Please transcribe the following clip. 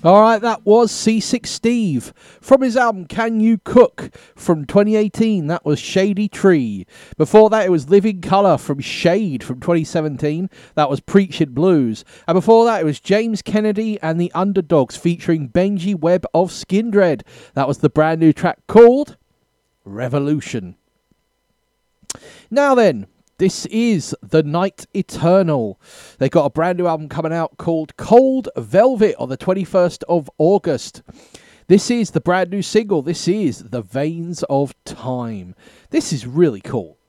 Alright, that was C6 Steve. From his album Can You Cook from 2018, that was Shady Tree. Before that, it was Living Colour from Shade from 2017. That was Preach It Blues. And before that, it was James Kennedy and the Underdogs featuring Benji Webb of Skindred. That was the brand new track called Revolution. Now then, this is The Night Eternal. They got a brand new album coming out called Cold Velvet on the 21st of August. This is the brand new single. This is The Veins of Time. This is really cool.